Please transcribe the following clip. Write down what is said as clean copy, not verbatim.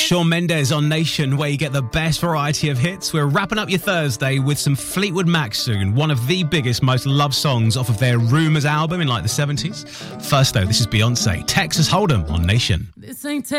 Shawn Mendes on Nation, where you get the best variety of hits. We're wrapping up your Thursday with some Fleetwood Mac soon, one of the biggest, most loved songs off of their Rumours album in like the 70s. First though, this is Beyonce, Texas Hold'em on Nation. This ain't